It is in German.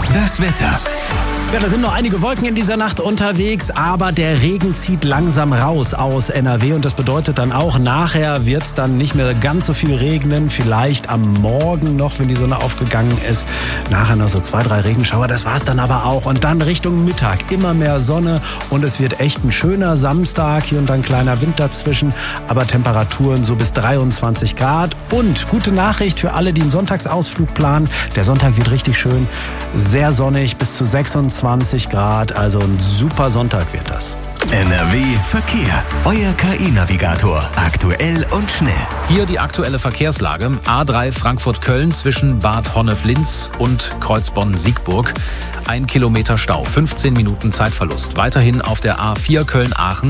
Das Wetter. Ja, da sind noch einige Wolken in dieser Nacht unterwegs, aber der Regen zieht langsam raus aus NRW und das bedeutet dann auch, nachher wird es dann nicht mehr ganz so viel regnen, vielleicht am Morgen noch, wenn die Sonne aufgegangen ist, nachher noch so 2-3 Regenschauer, das war's dann aber auch und dann Richtung Mittag immer mehr Sonne und es wird echt ein schöner Samstag, hier und dann ein kleiner Wind dazwischen, aber Temperaturen so bis 23 Grad und gute Nachricht für alle, die einen Sonntagsausflug planen, der Sonntag wird richtig schön, sehr sonnig bis zu 26 Grad, also ein super Sonntag wird das. NRW Verkehr. Euer KI-Navigator. Aktuell und schnell. Hier die aktuelle Verkehrslage. A3 Frankfurt-Köln zwischen Bad Honnef-Linz und Kreuzbonn-Siegburg. 1 Kilometer Stau, 15 Minuten Zeitverlust. Weiterhin auf der A4 Köln-Aachen.